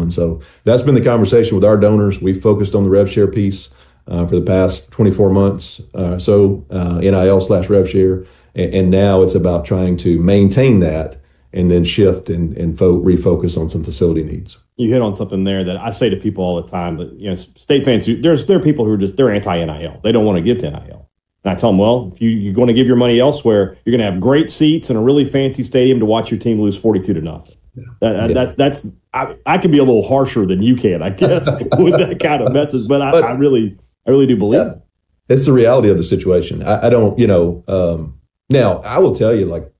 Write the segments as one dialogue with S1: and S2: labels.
S1: one. So that's been the conversation with our donors. We've focused on the rev share piece for the past 24 months, NIL/rev share. And now it's about trying to maintain that and then shift and refocus on some facility needs.
S2: You hit on something there that I say to people all the time. That state fans, there are people who are they're anti-NIL. They don't want to give to NIL. And I tell them, well, if you're going to give your money elsewhere, you're going to have great seats and a really fancy stadium to watch your team lose 42-0. Yeah. I can be a little harsher than you can, I guess, with that kind of message. But I really do believe it.
S1: It's the reality of the situation. I don't, now I will tell you, like,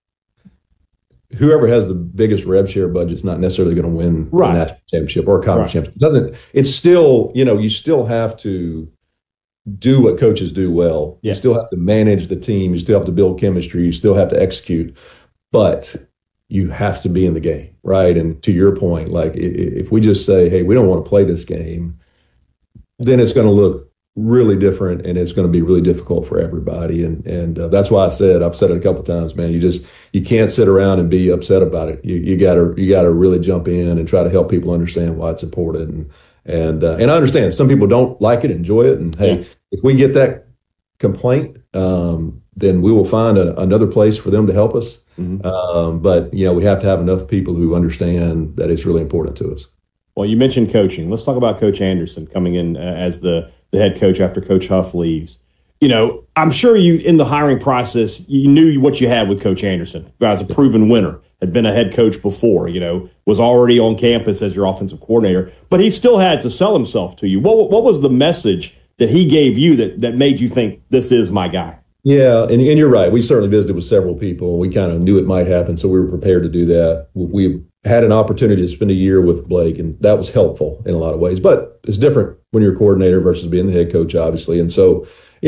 S1: whoever has the biggest rev share budget is not necessarily going to win the national championship or conference championship. It's still, you still have to do what coaches do well.
S2: Yeah.
S1: You still have to manage the team. You still have to build chemistry. You still have to execute, but you have to be in the game, right? And to your point, like, if we just say, hey, we don't want to play this game, then it's going to look really different, and it's going to be really difficult for everybody. And that's why I've said it a couple of times, man. You can't sit around and be upset about it. You gotta really jump in and try to help people understand why it's important. And I understand some people don't like it, enjoy it, and hey, if we get that complaint, then we will find another place for them to help us. Mm-hmm. But we have to have enough people who understand that it's really important to us.
S2: Well, you mentioned coaching. Let's talk about Coach Anderson coming in as the head coach after Coach Huff leaves. I'm sure you, in the hiring process, you knew what you had with Coach Anderson. Guy's a proven winner, had been a head coach before, was already on campus as your offensive coordinator, but he still had to sell himself to you. What was the message that he gave you that made you think this is my guy?
S1: Yeah, and you're right. We certainly visited with several people. We kind of knew it might happen, so we were prepared to do that. We had an opportunity to spend a year with Blake, and that was helpful in a lot of ways. But it's different when you're a coordinator versus being the head coach, obviously. And so,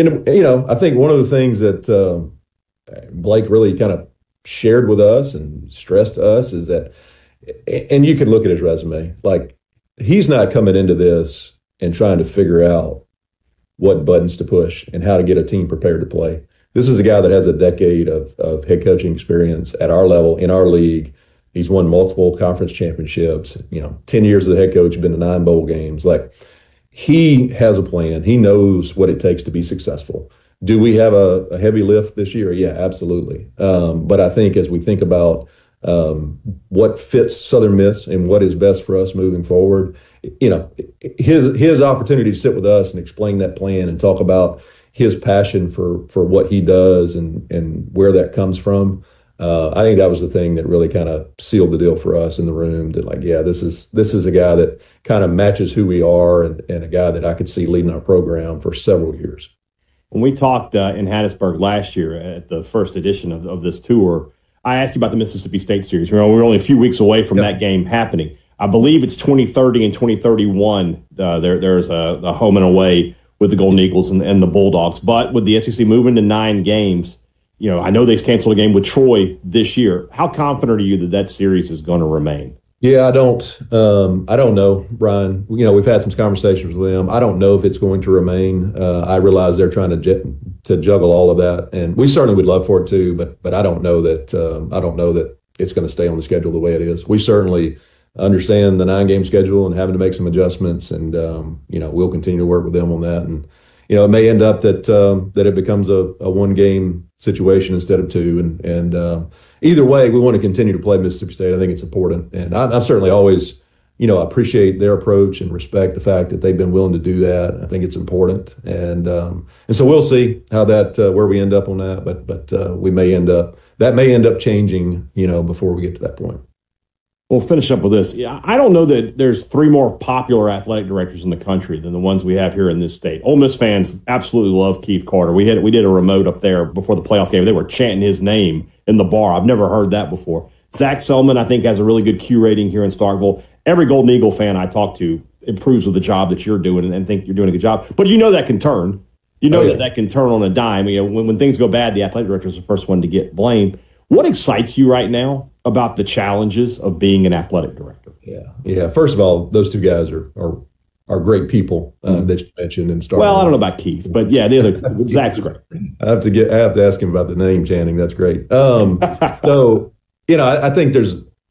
S1: I think one of the things that Blake really kind of shared with us and stressed to us is that, and you can look at his resume, like, he's not coming into this and trying to figure out what buttons to push and how to get a team prepared to play. This is a guy that has a decade of head coaching experience at our level, in our league. He's won multiple conference championships, 10 years as a head coach, been to 9 bowl games. Like, he has a plan. He knows what it takes to be successful. Do we have a heavy lift this year? Yeah, absolutely. But I think as we think about what fits Southern Miss and what is best for us moving forward, his opportunity to sit with us and explain that plan and talk about his passion for what he does and where that comes from. I think that was the thing that really kind of sealed the deal for us in the room, that, like, yeah, this is a guy that kind of matches who we are, and a guy that I could see leading our program for several years.
S2: When we talked in Hattiesburg last year at the first edition of this tour, I asked you about the Mississippi State Series. We're only a few weeks away from that game happening. I believe it's 2030 and 2031. There's a home and away with the Golden Eagles and the Bulldogs. But with the SEC moving to 9 games, I know they canceled a game with Troy this year. How confident are you that series is going to remain?
S1: Yeah, I don't know, Brian. We've had some conversations with them. I don't know if it's going to remain. I realize they're trying to juggle all of that, and we certainly would love for it too. But I don't know that it's going to stay on the schedule the way it is. We certainly understand the 9-game schedule and having to make some adjustments, and we'll continue to work with them on that. And it may end up that it becomes a 1-game situation instead of 2. And either way, we want to continue to play Mississippi State. I think it's important, and I've certainly always, appreciate their approach and respect the fact that they've been willing to do that. I think it's important, and so we'll see how that where we end up on that. But we may end up changing, before we get to that point.
S2: We'll finish up with this. Yeah, I don't know that there's 3 more popular athletic directors in the country than the ones we have here in this state. Ole Miss fans absolutely love Keith Carter. We did a remote up there before the playoff game. They were chanting his name in the bar. I've never heard that before. Zach Selman, I think, has a really good Q rating here in Starkville. Every Golden Eagle fan I talk to improves with the job that you're doing and think you're doing a good job. But that can turn. That can turn on a dime. When things go bad, the athletic director is the first one to get blamed. What excites you right now about the challenges of being an athletic director?
S1: Yeah. First of all, those 2 guys are great people that you mentioned in Starkville.
S2: Well, I don't know about Keith, but yeah, the other Zach's great.
S1: I have to ask him about the name chanting. That's great. So I think there's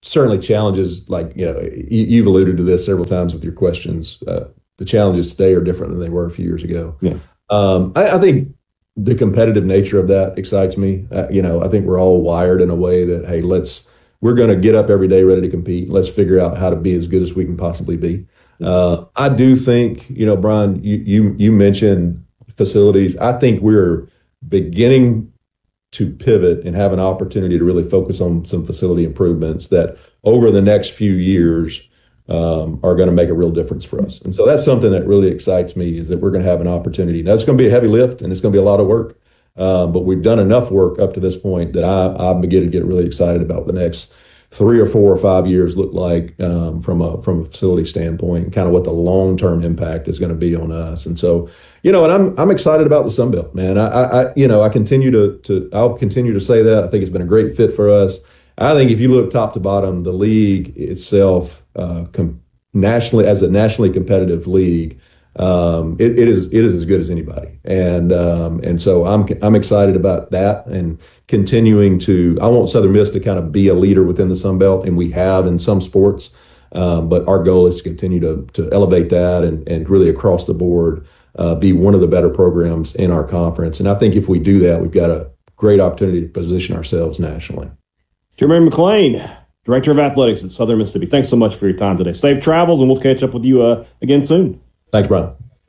S1: certainly challenges, like, you've alluded to this several times with your questions. The challenges today are different than they were a few years ago.
S2: Yeah.
S1: I think the competitive nature of that excites me. I think we're all wired in a way that, hey, we're going to get up every day ready to compete. Let's figure out how to be as good as we can possibly be. I do think, Brian, you mentioned facilities. I think we're beginning to pivot and have an opportunity to really focus on some facility improvements that over the next few years are going to make a real difference for us. And so that's something that really excites me, is that we're going to have an opportunity. Now, it's going to be a heavy lift and it's going to be a lot of work, but we've done enough work up to this point that I'm beginning to get really excited about what the next 3 or 4 or 5 years look like from a facility standpoint, and kind of what the long-term impact is going to be on us. And so, and I'm excited about the Sun Belt, man. I'll continue to say that. I think it's been a great fit for us. I think if you look top to bottom, the league itself, nationally, as a nationally competitive league, it is as good as anybody. And so I'm excited about that, and continuing I want Southern Miss to kind of be a leader within the Sun Belt, and we have in some sports. But our goal is to continue to elevate that and really across the board be one of the better programs in our conference. And I think if we do that, we've got a great opportunity to position ourselves nationally.
S2: Jermaine McClain, Director of Athletics at Southern Mississippi, thanks so much for your time today. Safe travels, and we'll catch up with you again soon.
S1: Thanks, Brian.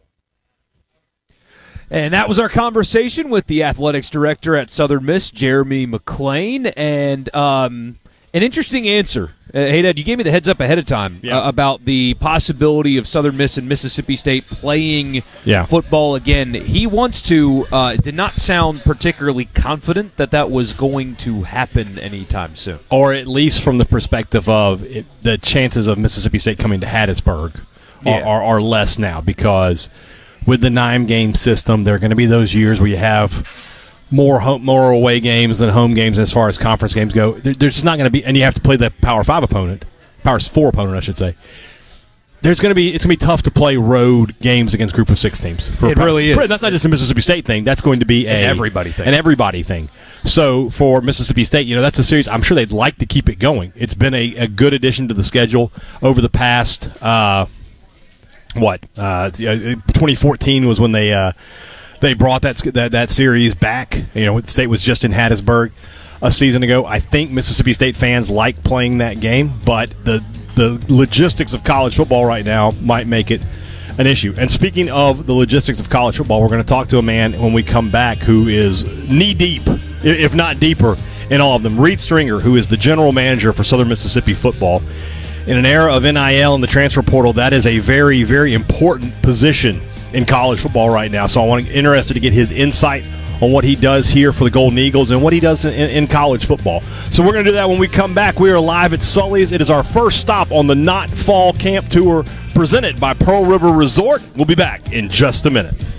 S3: And that was our conversation with the athletics director at Southern Miss, Jeremy McClain. And an interesting answer. Hey, Dad, you gave me the heads up ahead of time about the possibility of Southern Miss and Mississippi State playing football again. He wants to, did not sound particularly confident that was going to happen anytime soon.
S4: Or at least from the perspective of the chances of Mississippi State coming to Hattiesburg are less now, because with the 9-game system, there are going to be those years where you have more away games than home games as far as conference games go. There's just not going to be, and you have to play the Power 5 opponent, Power 4 opponent, I should say. It's going to be tough to play road games against Group of 6 teams.
S3: It really is.
S4: That's not just a Mississippi State thing. That's going to be
S3: an everybody thing.
S4: So for Mississippi State, that's a series I'm sure they'd like to keep it going. It's been a good addition to the schedule over the past 2014 was when they brought that series back. The State was just in Hattiesburg a season ago. I think Mississippi State fans like playing that game, but the logistics of college football right now might make it an issue. And speaking of the logistics of college football, we're going to talk to a man when we come back who is knee-deep, if not deeper, in all of them. Reed Stringer, who is the general manager for Southern Mississippi football. In an era of NIL and the transfer portal, that is a very, very important position in college football right now. So I'm interested to get his insight on what he does here for the Golden Eagles and what he does in college football. So we're going to do that when we come back. We are live at Sully's. It is our first stop on the Not Fall Camp Tour presented by Pearl River Resort. We'll be back in just a minute.